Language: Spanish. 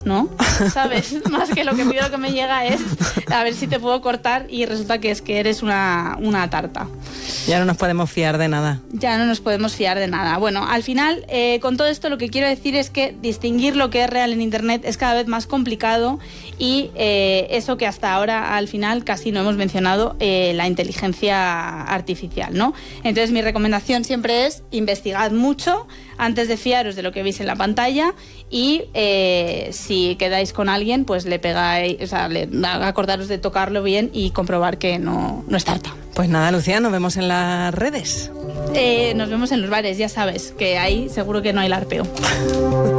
¿no? ¿Sabes? Más que lo que pido, lo que me llega es a ver si te puedo cortar y resulta que es que eres una tarta. Ya no nos podemos fiar de nada. Ya no nos podemos fiar de nada. Bueno, al final, con todo esto lo que quiero decir es que distinguir lo que es real en Internet es cada vez más complicado y eso que hasta ahora, al final, casi no hemos mencionado, la inteligencia artificial, ¿no? Entonces, mi recomendación siempre es investigad mucho antes de fiaros de lo que veis en la pantalla y si quedáis con alguien, pues le pegáis, o sea, acordaros de tocarlo bien y comprobar que no es tarta. Pues nada, Lucía, nos vemos en las redes. Nos vemos en los bares, ya sabes, que ahí seguro que no hay larpeo.